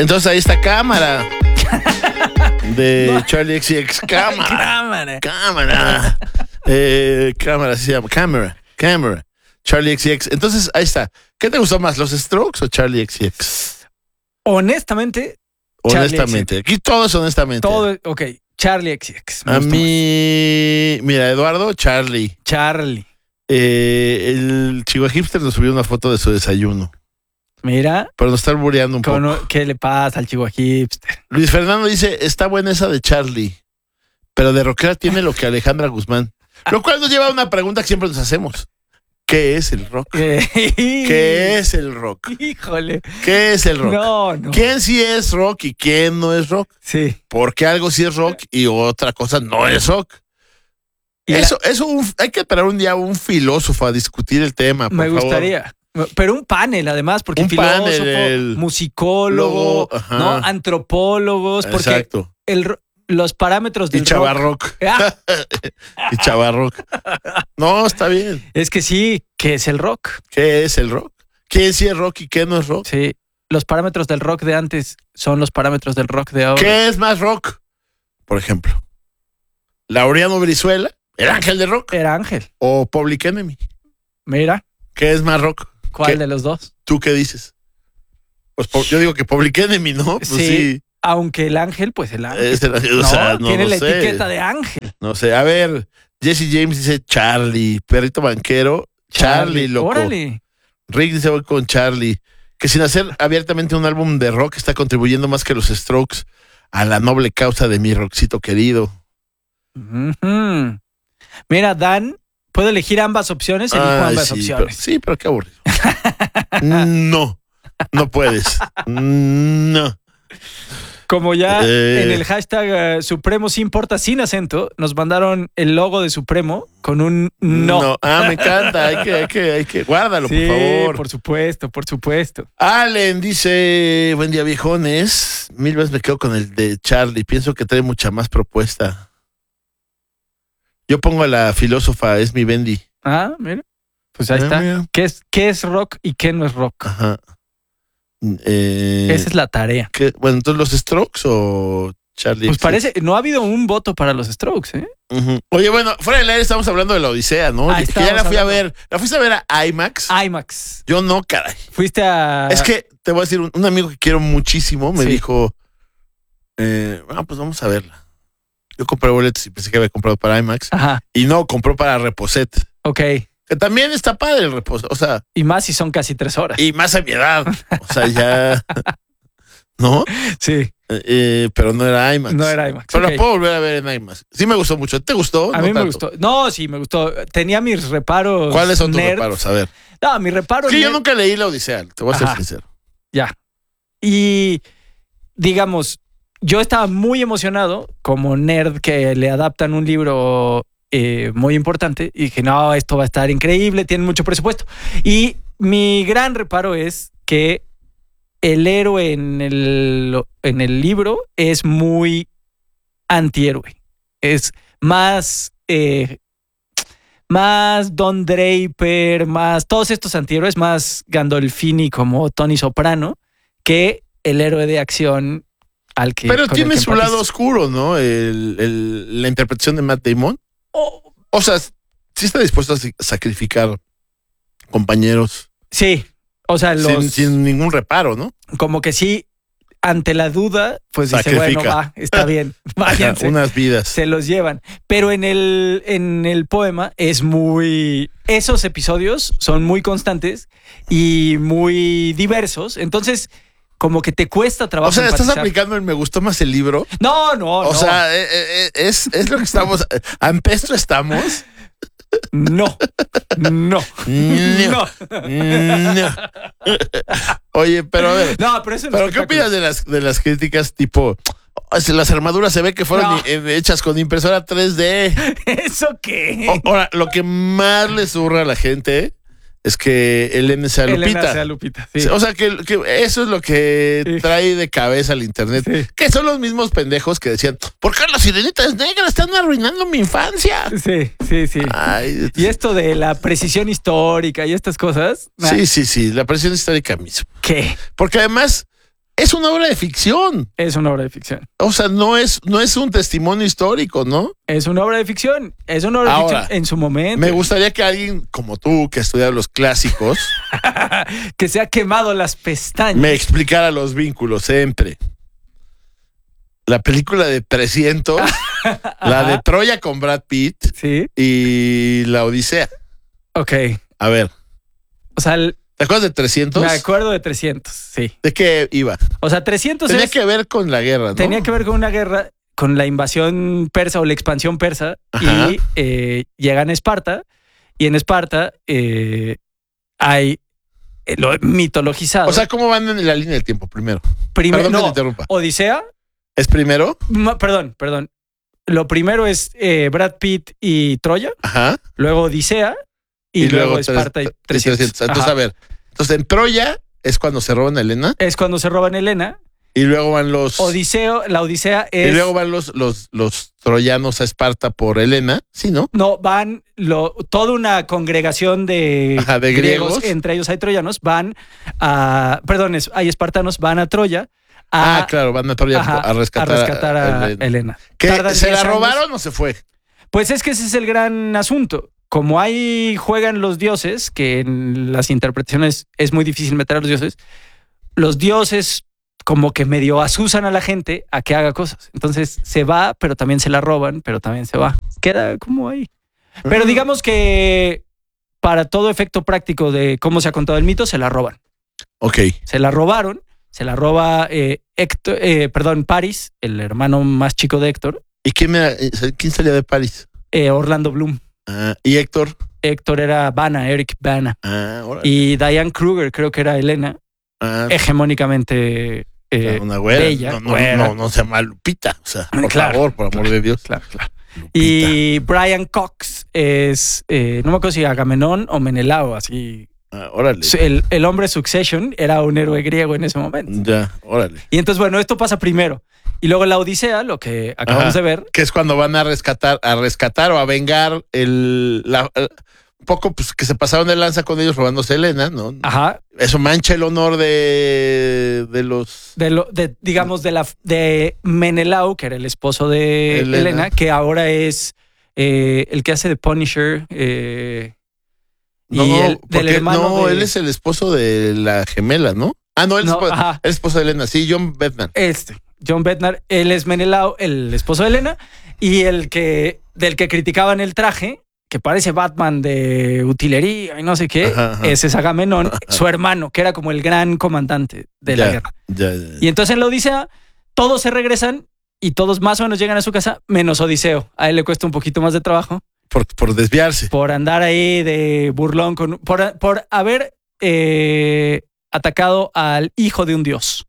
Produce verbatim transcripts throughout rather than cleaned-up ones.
Entonces ahí está Cámara. De no. Charlie X C X. Cámara. Cámara. Cámara. eh, cámara, así se llama. Cámara. Cámara. Charlie X C X. Entonces ahí está. ¿Qué te gustó más, los Strokes o Charlie X C X? Honestamente. Honestamente. Aquí todo es honestamente. Todo, ok. Charlie X C X. A mí, más. Mira, Eduardo, Charlie. Charlie. Eh, el Chihuahua Hipster nos subió una foto de su desayuno. Mira. Pero nos está albureando un poco. No, ¿qué le pasa al Chihuahua Hipster? Luis Fernando dice, está buena esa de Charlie, pero de rockera tiene lo que Alejandra Guzmán. Lo cual nos lleva a una pregunta que siempre nos hacemos. ¿Qué es el rock? ¿Qué es el rock? Híjole. ¿Qué es el rock? No, no. ¿Quién sí es rock y quién no es rock? Sí. Porque algo sí es rock y otra cosa no es rock. Eso, la... eso un, hay que traer un día a un filósofo a discutir el tema, por Me favor. gustaría. Pero un panel, además, porque un filósofo, panel, el... musicólogo, ¿no? Antropólogos, porque exacto. El, los parámetros del y chavarrock. Ah. y chavarrock. No, está bien. Es que sí, ¿qué es el rock? ¿Qué es el rock? ¿Quién sí es rock y qué no es rock? Sí, los parámetros del rock de antes son los parámetros del rock de ahora. ¿Qué es más rock? Por ejemplo, Laureano Brizuela, ¿el ángel de rock? Era Ángel. O Public Enemy. Mira. ¿Qué es más rock? ¿Cuál ¿Qué? de los dos? ¿Tú qué dices? Pues yo digo que Public Enemy, ¿no? Pues sí. sí. Aunque el ángel, pues el ángel. Es el, o no, sea, no tiene la sé. etiqueta de ángel. No sé. A ver, Jesse James dice Charlie. Perrito Banquero, Charlie, Charlie loco. Órale. Rick dice voy con Charlie. Que sin hacer abiertamente un álbum de rock está contribuyendo más que los Strokes a la noble causa de mi rockcito querido. Uh-huh. Mira, Dan, puedo elegir ambas opciones. Elijo Ay, ambas sí, opciones. Pero, sí, pero qué aburrido. No, no puedes. No. Como ya eh. en el hashtag uh, Supremo sí importa sin acento, nos mandaron el logo de Supremo con un no. no. Ah, me encanta. Hay que, hay que, hay que. Guárdalo, sí, por favor. Por supuesto, por supuesto. Allen dice: buen día, viejones. Mil veces me quedo con el de Charlie. Pienso que trae mucha más propuesta. Yo pongo a la filósofa Esmi Bendy. Ah, mira. Pues ahí ah, está. Mira. ¿Qué es, ¿Qué es rock y qué no es rock? Ajá. Eh, Esa es la tarea. ¿qué? Bueno, entonces los Strokes o Charlie. Pues parece, no ha habido un voto para los Strokes, ¿eh? Uh-huh. Oye, bueno, fuera del aire estamos hablando de la Odisea, ¿no? Ah, que ya la fui hablando. a ver. ¿La fuiste a ver a IMAX? IMAX. Yo no, caray. Fuiste a... Es que te voy a decir, un, un amigo que quiero muchísimo me sí. dijo, eh, ah, pues vamos a verla. Yo compré boletos y pensé que había comprado para IMAX. Ajá. Y no, compró para Reposet. Ok. Que también está padre el Reposet, o sea. Y más si son casi tres horas. Y más a mi edad. O sea, ya. ¿No? Sí. Eh, pero no era IMAX. No era IMAX. Pero okay. la puedo volver a ver en IMAX. Sí me gustó mucho. ¿Te gustó? A no mí me tanto. gustó. No, sí, me gustó. Tenía mis reparos. ¿Cuáles son tus nerd. reparos? A ver. No, mis reparos. Sí, nerd. yo nunca leí la Odisea, te voy a ser Ajá. sincero. Ya. Y digamos, yo estaba muy emocionado como nerd que le adaptan un libro eh, muy importante y dije, no, esto va a estar increíble, tienen mucho presupuesto. Y mi gran reparo es que el héroe en el, en el libro es muy antihéroe. Es más, eh, más Don Draper, más todos estos antihéroes, más Gandolfini como Tony Soprano, que el héroe de acción al que... Pero tiene que su lado oscuro, ¿no? El, el, la interpretación de Matt Damon. Oh. O sea, sí está dispuesto a sacrificar compañeros. Sí, o sea, los... Sin, sin ningún reparo, ¿no? Como que sí, ante la duda, pues Sacrifica. dice, bueno, va, está bien, váyanse. Unas vidas. Se los llevan. Pero en el, en el poema es muy... Esos episodios son muy constantes y muy diversos. Entonces, como que te cuesta trabajo. O sea, ¿estás empatizar. aplicando el me gustó más el libro? No, no, o no. sea, eh, eh, es, es lo que estamos... ¿Ampesto estamos? No, no, no, no. Oye, pero a ver. No, pero eso ¿Pero qué opinas de las, de las críticas tipo... Las armaduras se ve que fueron no. hechas con impresora tres D? ¿Eso qué? O, ahora, lo que más le zurra a la gente es que Elena sea Lupita. Elena sea Lupita, sí. O sea, que, que eso es lo que sí. trae de cabeza al internet. Sí. Que son los mismos pendejos que decían, ¿por qué la sirenita es negra? Están arruinando mi infancia. Sí, sí, sí. Ay, y esto de la precisión histórica y estas cosas. Sí, sí, sí. La precisión histórica mismo. ¿Qué? Porque además, Es una obra de ficción. Es una obra de ficción. O sea, no es, no es un testimonio histórico, ¿no? Es una obra de ficción. Es una obra Ahora, de ficción en su momento. Me gustaría que alguien como tú, que estudia los clásicos, que se ha quemado las pestañas, me explicara los vínculos siempre. La película de trescientos, la de Troya con Brad Pitt, sí, y la Odisea. Ok. A ver. O sea, el, ¿te acuerdas de trescientos? Me acuerdo de trescientos, sí. ¿De qué iba? O sea, trescientos Tenía es, que ver con la guerra, ¿no? Tenía que ver con una guerra, con la invasión persa o la expansión persa. Ajá. Y eh, llegan a Esparta. Y en Esparta eh, hay eh, lo mitologizado. O sea, ¿cómo van en la línea del tiempo primero? Primero, perdón no, que te interrumpa. Odisea. ¿Es primero? No, perdón, perdón. Lo primero es eh, Brad Pitt y Troya. Ajá. Luego Odisea. Y, y luego, luego Esparta y trescientos. trescientos. Entonces, Ajá. a ver. Entonces, en Troya es cuando se roban a Helena. Es cuando se roban a Helena. Y luego van los... Odiseo, la Odisea es... Y luego van los, los, los troyanos a Esparta por Helena, ¿sí, no? No, van lo, toda una congregación de, Ajá, de griegos. griegos. Entre ellos hay troyanos, van a... Perdón, hay espartanos, van a Troya. A, ah, claro, van a Troya ajá, a rescatar a, rescatar a, a Helena. Helena. ¿Que se la robaron años. o se fue? Pues es que ese es el gran asunto. Como ahí juegan los dioses, que en las interpretaciones es muy difícil meter a los dioses, los dioses como que medio asusan a la gente a que haga cosas. Entonces se va, pero también se la roban, pero también se va. Queda como ahí. Pero digamos que para todo efecto práctico de cómo se ha contado el mito, se la roban. Ok. Se la robaron, se la roba eh, Héctor, eh, perdón, Paris, el hermano más chico de Héctor. ¿Y quién, me, quién salía de Paris? Eh, Orlando Bloom. Ah, ¿y Héctor? Héctor era Bana, Eric Bana. Ah, órale. Y Diane Kruger creo que era Helena. Ah, hegemónicamente eh, una güera. bella. No, no, güera. no, no se llama Lupita. O sea, por claro, favor, por amor de Dios. Claro, claro. Y Brian Cox es, eh, no me acuerdo si Agamenón o Menelao, así. Ah, órale. El, el hombre Succession era un héroe griego en ese momento. Ya, órale. Y entonces, bueno, esto pasa primero. Y luego la Odisea, lo que acabamos Ajá, de ver. Que es cuando van a rescatar, a rescatar o a vengar el, la, un poco pues, que se pasaron de lanza con ellos robándose Helena, ¿no? Ajá. Eso mancha el honor de, de los... De lo, de, digamos, de la de Menelao, que era el esposo de Helena, Helena que ahora es eh, el que hace de Punisher. Eh, no, y no, el, del hermano no de... él es el esposo de la gemela, ¿no? Ah, no, él no, es el esposo de Helena, sí, John Bednar. Este, John Bednar, él es Menelao, el esposo de Helena, y el que, del que criticaban el traje, que parece Batman de utilería y no sé qué, ajá, ajá. Ese es Agamenón, ajá. Su hermano, que era como el gran comandante de ya, la guerra. Ya, ya, ya. Y entonces en la Odisea, todos se regresan y todos más o menos llegan a su casa, menos Odiseo. A él le cuesta un poquito más de trabajo. Por, por desviarse. Por andar ahí de burlón, con, por, por haber eh, atacado al hijo de un dios.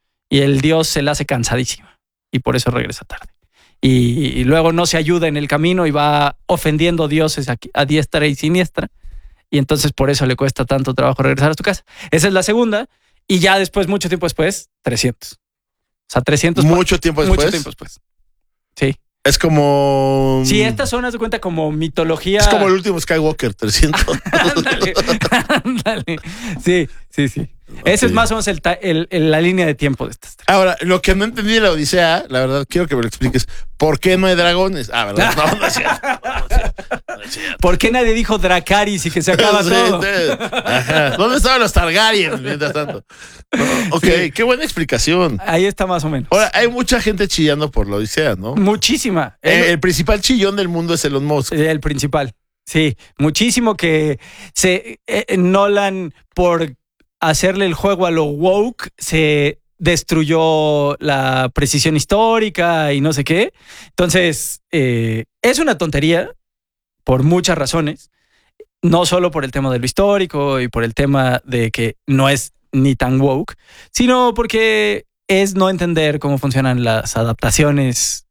Y el dios se la hace cansadísima. Y por eso regresa tarde. Y, y luego no se ayuda en el camino y va ofendiendo dioses a, a diestra y siniestra. Y entonces por eso le cuesta tanto trabajo regresar a su casa. Esa es la segunda. Y ya después, mucho tiempo después, trescientos. O sea, trescientos. Mucho tiempo después. Mucho tiempo después. Sí. Es como... Sí, estas zonas de cuenta como mitología... Es como el último Skywalker, trescientos. Ándale, ándale. Sí, sí, sí. Okay. Esa es más o menos el, el, el, la línea de tiempo de estas tres. Ahora, lo que no entendí de la Odisea, la verdad, quiero que me lo expliques. ¿Por qué no hay dragones? Ah, ¿verdad? No, no es cierto. No, no es cierto. No es cierto. ¿Por qué nadie dijo Dracarys y que se acaba sí, todo? Ajá. ¿Dónde estaban los Targaryen mientras tanto? No, ok, sí. Qué buena explicación. Ahí está más o menos. Ahora, hay mucha gente chillando por la Odisea, ¿no? Muchísima. El, el principal chillón del mundo es Elon Musk. El principal. Sí, muchísimo que se eh, Nolan por hacerle el juego a lo woke se destruyó la precisión histórica y no sé qué. Entonces, eh, es una tontería por muchas razones, no solo por el tema de lo histórico y por el tema de que no es ni tan woke, sino porque es no entender cómo funcionan las adaptaciones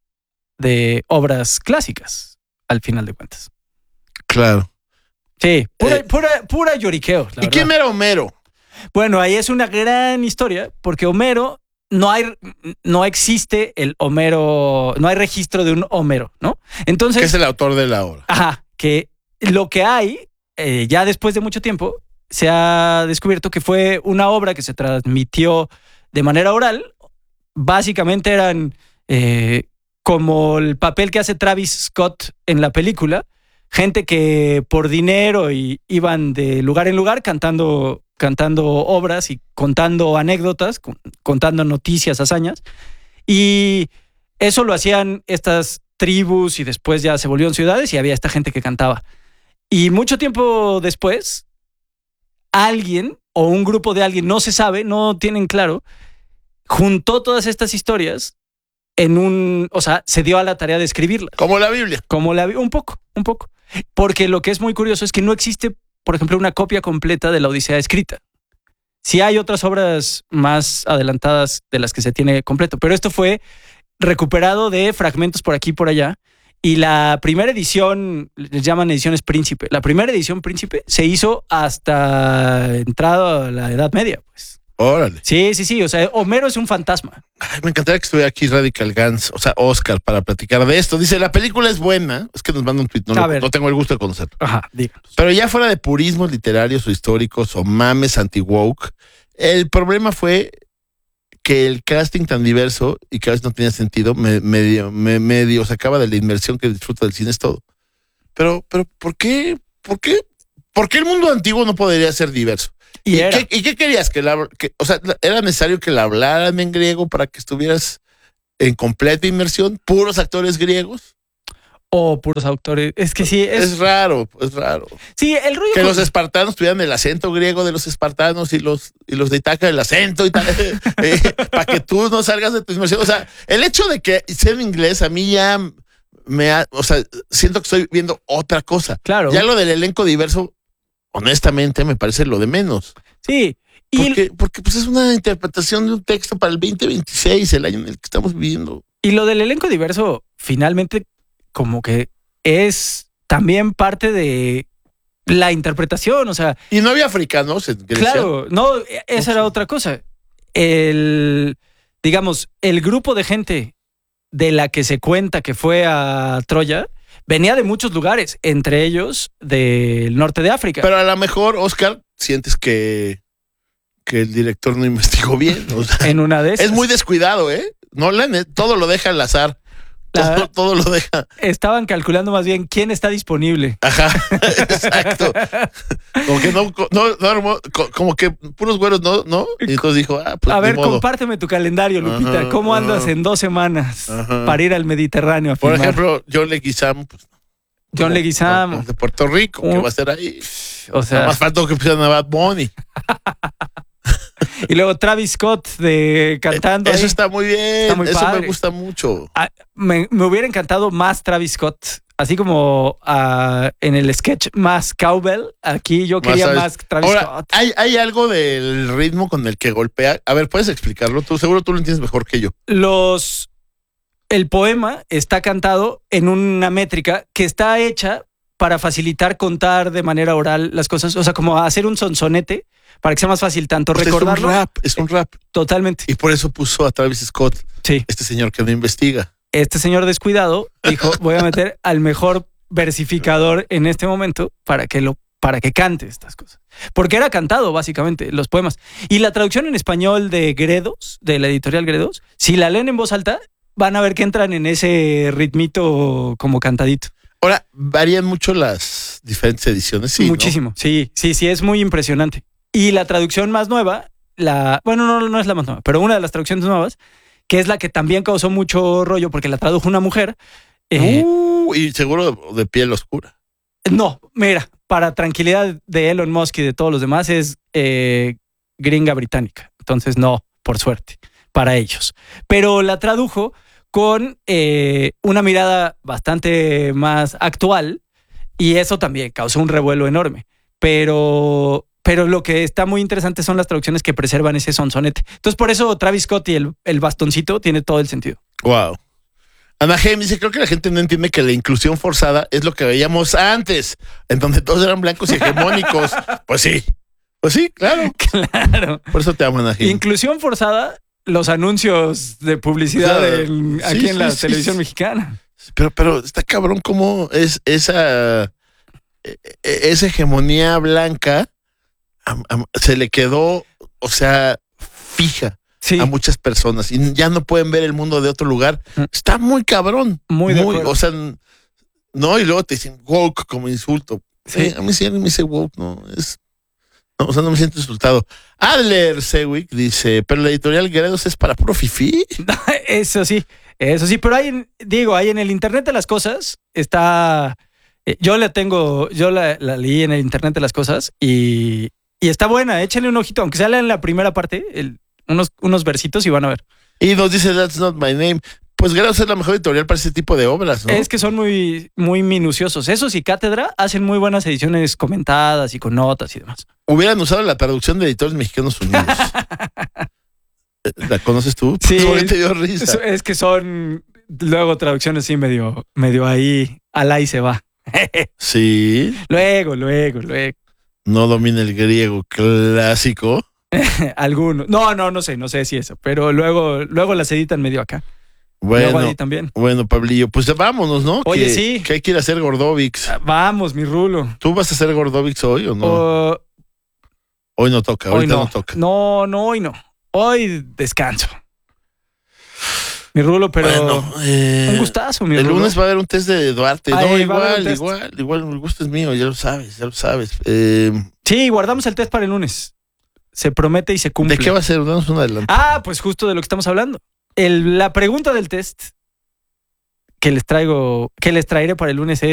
de obras clásicas, al final de cuentas. Claro. Sí, pura, eh, pura, pura lloriqueo. La ¿Y verdad. quién era Homero? Bueno, ahí es una gran historia, porque Homero, no hay, no existe el Homero, no hay registro de un Homero, ¿no? Entonces... Que es el autor de la obra. Ajá, que lo que hay, eh, ya después de mucho tiempo, se ha descubierto que fue una obra que se transmitió de manera oral. Básicamente eran eh, como el papel que hace Travis Scott en la película, gente que por dinero y iban de lugar en lugar cantando, cantando obras y contando anécdotas, contando noticias, hazañas. Y eso lo hacían estas tribus y después ya se volvieron ciudades y había esta gente que cantaba. Y mucho tiempo después, alguien o un grupo de alguien, no se sabe, no tienen claro, juntó todas estas historias en un, o sea, se dio a la tarea de escribirlas. Como la Biblia. Como la un poco, un poco. Porque lo que es muy curioso es que no existe, por ejemplo, una copia completa de la Odisea escrita. Sí hay otras obras más adelantadas de las que se tiene completo, pero esto fue recuperado de fragmentos por aquí y por allá. Y la primera edición, les llaman ediciones Príncipe, la primera edición Príncipe se hizo hasta entrado a la Edad Media, pues. Órale. Sí, sí, sí, o sea, Homero es un fantasma. Ay, me encantaría que estuviera aquí Radical Gans, o sea, Oscar, para platicar de esto. Dice, la película es buena, es que nos manda un tweet, no, lo, no tengo el gusto de conocerlo. Ajá, díganos. Pero ya fuera de purismos literarios o históricos o mames anti-woke, el problema fue que el casting tan diverso y que a veces no tenía sentido, me, medio, me, medio sacaba de la inmersión que disfruta del cine, es todo. Pero, pero, ¿por qué? ¿Por qué? ¿Por qué el mundo antiguo no podría ser diverso? ¿Y, ¿Y, era? qué, ¿Y qué querías? Que la, que, o sea, ¿era necesario que la hablaran en griego para que estuvieras en completa inmersión? ¿Puros actores griegos? O puros autores. Es que sí. Es, es raro, es raro. Sí, el rollo. Que con... los espartanos tuvieran el acento griego de los espartanos y los, y los de Itaca el acento y tal. eh, para que tú no salgas de tu inmersión. O sea, el hecho de que sea en inglés a mí ya me ha. O sea, siento que estoy viendo otra cosa. Claro. Ya lo del elenco diverso, honestamente, me parece lo de menos. Sí. Y porque, porque pues es una interpretación de un texto para el veinte veintiséis, el año en el que estamos viviendo. Y lo del elenco diverso, finalmente, como que es también parte de la interpretación, o sea. Y no había africanos en Grecia. Claro, no, esa era otra cosa. El, digamos, el grupo de gente de la que se cuenta que fue a Troya venía de muchos lugares, entre ellos del norte de África. Pero a lo mejor, Oscar, sientes que, que el director no investigó bien. O sea, en una de esas. Es muy descuidado, ¿eh? Nolan todo lo deja al azar. La, todo, todo lo deja. Estaban calculando más bien quién está disponible. Ajá, exacto. Como que no, no, no, como que puros güeros, ¿no? ¿no? Y entonces dijo, ah, pues. A ver, compárteme tu calendario, Lupita. Ajá, ¿Cómo andas ajá. en dos semanas ajá. para ir al Mediterráneo a Por filmar? ejemplo, John Leguizamo, pues. John Leguizamo. De Puerto Rico, uh, ¿qué va a ser ahí? O sea. Nada más faltó que pusieran a Bad Bunny. Y luego Travis Scott de cantando. Eso ahí. está muy bien. Está muy Eso padre. Me gusta mucho. Ah, me, me hubiera encantado más Travis Scott. Así como uh, en el sketch más cowbell. Aquí yo quería más, más Travis Ahora, Scott. Hay, hay algo del ritmo con el que golpea. A ver, ¿puedes explicarlo? Tú seguro tú lo entiendes mejor que yo. Los. El poema está cantado en una métrica que está hecha para facilitar contar de manera oral las cosas. O sea, como hacer un sonsonete. Para que sea más fácil tanto pues recordarlo. Es un rap, es un rap. Totalmente. Y por eso puso a Travis Scott, sí. este señor que no investiga. Este señor descuidado dijo, voy a meter al mejor versificador en este momento para que lo para que cante estas cosas. Porque era cantado, básicamente, los poemas. Y la traducción en español de Gredos, de la editorial Gredos, si la leen en voz alta, van a ver que entran en ese ritmito como cantadito. Ahora, varían mucho las diferentes ediciones, sí. Muchísimo, ¿no? sí, sí, sí, es muy impresionante. Y la traducción más nueva, la bueno, no, no es la más nueva, pero una de las traducciones nuevas, que es la que también causó mucho rollo porque la tradujo una mujer. Eh, uh, y seguro de, de piel oscura. No, mira, para tranquilidad de Elon Musk y de todos los demás, es eh, gringa británica. Entonces, no, por suerte, para ellos. Pero la tradujo con eh, una mirada bastante más actual y eso también causó un revuelo enorme. Pero... Pero lo que está muy interesante son las traducciones que preservan ese sonsonete. Entonces, por eso Travis Scott y el, el bastoncito tiene todo el sentido. Wow. Ana G dice, creo que la gente no entiende que la inclusión forzada es lo que veíamos antes, en donde todos eran blancos y hegemónicos. Pues sí. Pues sí, claro. Claro. Por eso te amo, Ana G. Inclusión forzada, los anuncios de publicidad, o sea, en, aquí sí, en la sí, televisión sí. mexicana. Pero, pero está cabrón cómo es esa, esa hegemonía blanca. Se le quedó, o sea, fija. sí. a muchas personas y ya no pueden ver el mundo de otro lugar. Mm. Está muy cabrón. Muy, muy de o sea, no, y luego te dicen woke como insulto. Sí. Eh, a mí sí alguien me dice woke, no, es... No, o sea, no me siento insultado. Adler Sewick dice, pero la editorial Guerreros es para puro fifí. Eso sí, eso sí, pero hay, digo, hay en el Internet de las cosas, está, eh, yo la tengo, yo la, la leí en el Internet de las cosas y, y está buena, échenle un ojito, aunque sea en la primera parte, el, unos, unos versitos y van a ver. Y nos dice, that's not my name. Pues Guerreros es la mejor editorial para ese tipo de obras, ¿no? Es que son muy, muy minuciosos. Esos y Cátedra hacen muy buenas ediciones comentadas y con notas y demás. Hubieran usado la traducción de Editores Mexicanos Unidos. ¿La conoces tú? Sí. Pues te dio risa. Es, es que son luego traducciones así medio, medio ahí, al ahí se va. Sí. Luego, luego, luego. No domina el griego clásico. Algunos. No, no, no sé, no sé si eso. Pero luego, luego las editan medio acá. Bueno, también. bueno, Pablillo, pues vámonos, ¿no? Oye, que, sí. Que hay que ir a hacer Gordovics. Vamos, mi Rulo. ¿Tú vas a hacer Gordovics hoy o no? Uh, hoy no toca, hoy ahorita no. no toca. No, no, hoy no. Hoy descanso. Mi Rulo, pero bueno, eh, un gustazo, mi el Rulo. El lunes va a haber un test de Duarte. Ay, no, igual, igual, igual, el gusto es mío, ya lo sabes, ya lo sabes. Eh, sí, guardamos el test para el lunes. Se promete y se cumple. ¿De qué va a ser? Damos un adelanto. Ah, pues justo de lo que estamos hablando. El, la pregunta del test que les traigo, que les traeré para el lunes es